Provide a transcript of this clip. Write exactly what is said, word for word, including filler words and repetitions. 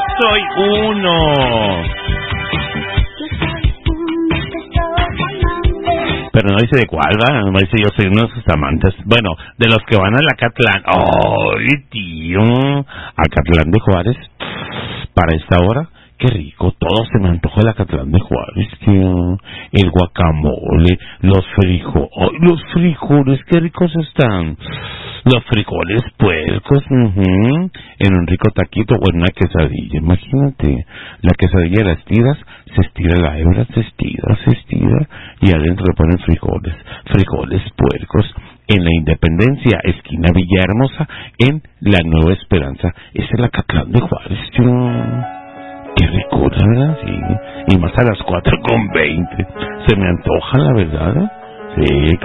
soy uno. Pero no dice de cuál, ¿va? No dice yo soy uno de sus amantes. Bueno, de los que van a la Acatlán. ¡Ay, tío! Acatlán de Juárez. Para esta hora, qué rico. Todo se me antoja el Acatlán de Juárez, tío. El guacamole, los frijoles. ¡Ay, los frijoles! ¡Qué ricos están! Los frijoles puercos, uh-huh, en un rico taquito o en una quesadilla. Imagínate, la quesadilla la estiras, se estira la hebra, se estira, se estira, y adentro le ponen frijoles, frijoles puercos, en la Independencia, esquina Villahermosa, en la Nueva Esperanza. Es el Acatlán de Juárez, tío. Qué rico, ¿verdad? Sí, y más a las cuatro con veinte. Se me antoja, la verdad. Sí.